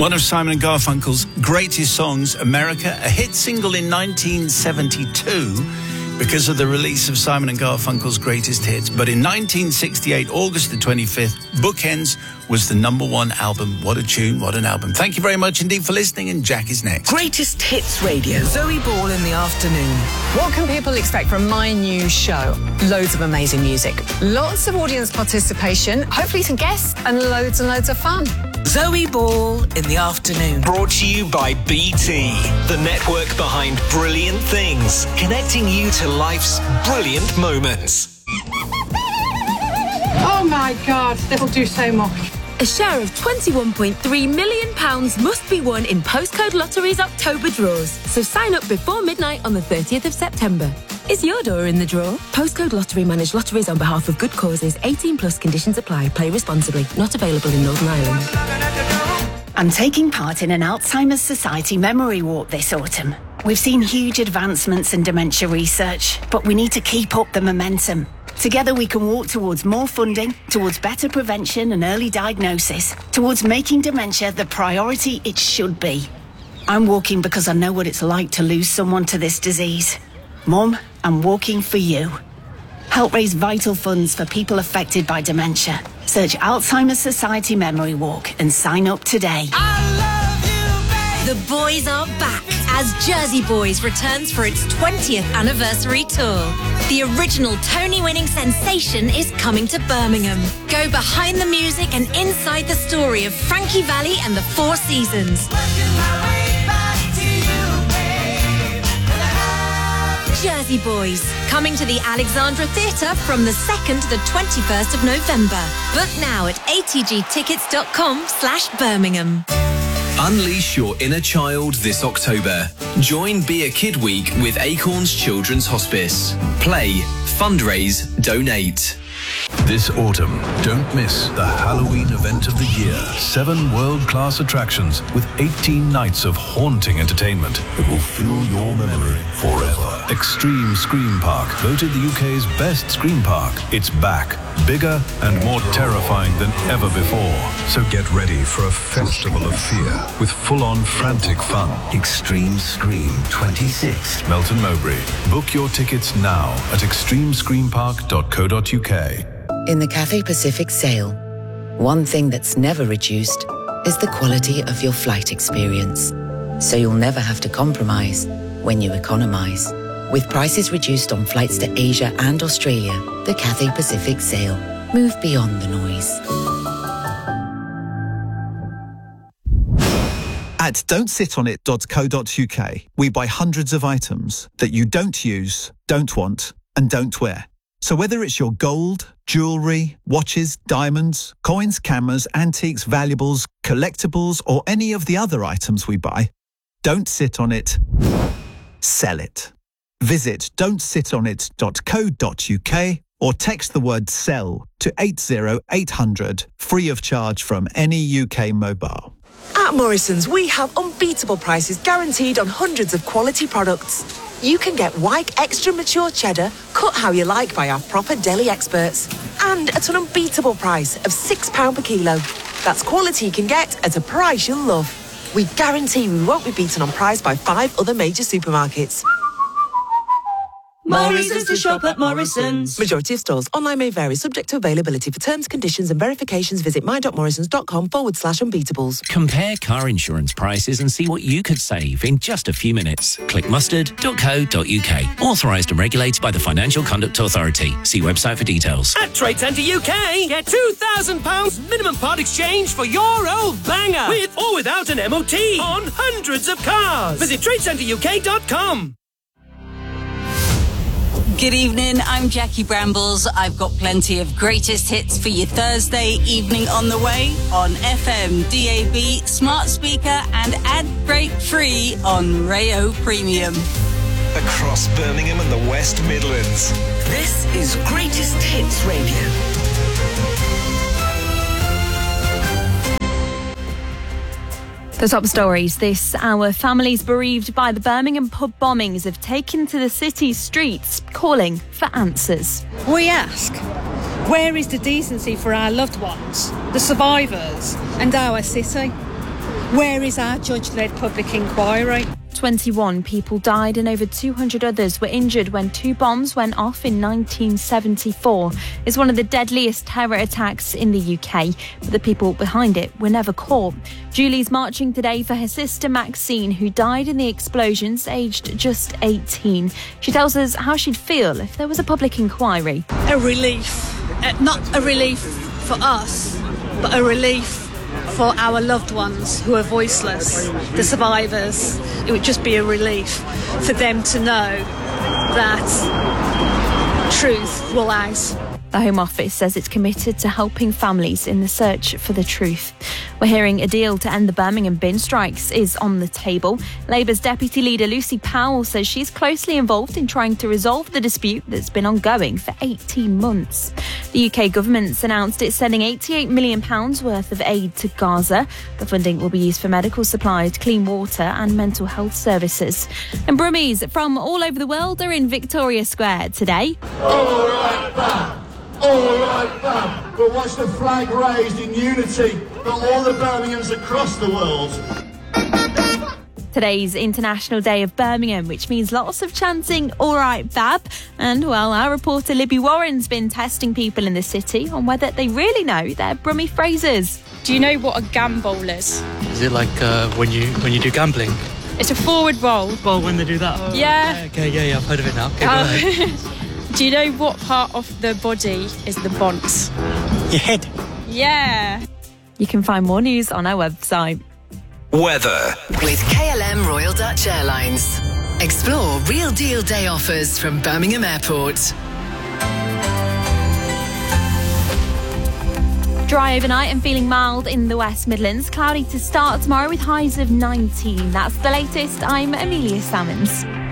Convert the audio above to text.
One of Simon & Garfunkel's greatest songs, America, a hit single in 1972 because of the release of Simon & Garfunkel's greatest hits. But in 1968, August the 25th, Bookends was the number one album. What a tune, what an album. Thank you very much indeed for listening, and Jack is next. Greatest Hits Radio. Zoe Ball in the afternoon. What can people expect from my new show? Loads of amazing music, lots of audience participation, hopefully some guests, and loads of fun. Zoe Ball in the afternoon. Brought to you by BT, the network behind brilliant things, connecting you to life's brilliant moments. Oh my God, that'll do so much. A share of £21.3 million must be won in Postcode Lottery's October draws. So sign up before midnight on the 30th of September. Is your door in the draw? Postcode Lottery manage lotteries on behalf of good causes. 18 plus conditions apply. Play responsibly. Not available in Northern Ireland. I'm taking part in an Alzheimer's Society memory walk this autumn. We've seen huge advancements in dementia research, but we need to keep up the momentum. Together we can walk towards more funding, towards better prevention and early diagnosis, towards making dementia the priority it should be. I'm walking because I know what it's like to lose someone to this disease. Mum, I'm walking for you. Help raise vital funds for people affected by dementia. Search Alzheimer's Society Memory Walk and sign up today. The boys are back as Jersey Boys returns for its 20th anniversary tour. The original Tony-winning sensation is coming to Birmingham. Go behind the music and inside the story of Frankie Valli and the Four Seasons. Jersey Boys, coming to the Alexandra Theatre from the 2nd to the 21st of November. Book now at atgtickets.com/Birmingham. Unleash your inner child this October. Join Be a Kid Week with Acorns Children's Hospice. Play, fundraise, donate. This autumn, don't miss the Halloween event of the year. 7 world-class attractions with 18 nights of haunting entertainment that will fill your memory forever. Extreme Scream Park, voted the UK's best scream park. It's back, bigger and more terrifying than ever before. So get ready for a festival of fear with full-on frantic fun. Extreme Scream 26. Melton Mowbray. Book your tickets now at extremescreampark.co.uk. In the Cathay Pacific sale, one thing that's never reduced is the quality of your flight experience. So you'll never have to compromise when you economise. With prices reduced on flights to Asia and Australia, the Cathay Pacific sale. Move beyond the noise. At don'tsitonit.co.uk, we buy hundreds of items that you don't use, don't want, and don't wear. So whether it's your gold, jewellery, watches, diamonds, coins, cameras, antiques, valuables, collectibles, or any of the other items we buy, don't sit on it, sell it. Visit don'tsitonit.co.uk or text the word SELL to 80800, free of charge from any UK mobile. At Morrison's, we have unbeatable prices guaranteed on hundreds of quality products. You can get Wyke Extra Mature Cheddar, cut how you like by our proper deli experts. And at an unbeatable price of £6 per kilo. That's quality you can get at a price you'll love. We guarantee we won't be beaten on price by 5 other major supermarkets. Morrison's to shop at Morrison's. Majority of stores. Online may vary, subject to availability. For terms, conditions and verifications, visit my.morrisons.com/unbeatables. Compare car insurance prices and see what you could save in just a few minutes. Click mustard.co.uk. Authorised and regulated by the Financial Conduct Authority. See website for details. At Trade Centre UK, get £2,000 minimum part exchange for your old banger. With or without an MOT on hundreds of cars. Visit tradecenteruk.com. Good evening, I'm Jackie Brambles. I've got plenty of greatest hits for your Thursday evening on the way on FM, DAB, smart speaker and ad break free on Rayo Premium. Across Birmingham and the West Midlands. This is Greatest Hits Radio. The top stories this hour. Families bereaved by the Birmingham pub bombings have taken to the city's streets, calling for answers. We ask, where is the decency for our loved ones, the survivors, and our city? Where is our judge-led public inquiry? 21 people died and over 200 others were injured when 2 bombs went off in 1974. It's one of the deadliest terror attacks in the UK, but the people behind it were never caught. Julie's marching today for her sister Maxine, who died in the explosions, aged just 18. She tells us how she'd feel if there was a public inquiry. A relief. Not a relief for us, but a relief for our loved ones who are voiceless, the survivors. It would just be a relief for them to know that truth will out. The Home Office says it's committed to helping families in the search for the truth. We're hearing a deal to end the Birmingham bin strikes is on the table. Labour's Deputy Leader Lucy Powell says she's closely involved in trying to resolve the dispute that's been ongoing for 18 months. The UK government's announced it's sending £88 million worth of aid to Gaza. The funding will be used for medical supplies, clean water and mental health services. And Brummies from all over the world are in Victoria Square today. All right, fam. All right, fam. We'll watch the flag raised in unity for all the Birminghams across the world. Today's International Day of Birmingham, which means lots of chanting, all right, Bab. And, well, our reporter Libby Warren's been testing people in the city on whether they really know their Brummie phrases. Do you know what a gambol is? Is it like when you do gambling? It's a forward roll. Well, when they do that? Oh, yeah. Okay, I've heard of it now. Okay, go ahead. Do you know what part of the body is the bont? Your head. Yeah. You can find more news on our website. Weather. With KLM Royal Dutch Airlines. Explore real deal day offers from Birmingham Airport. Dry overnight and feeling mild in the West Midlands. Cloudy to start tomorrow with highs of 19. That's the latest. I'm Amelia Salmons.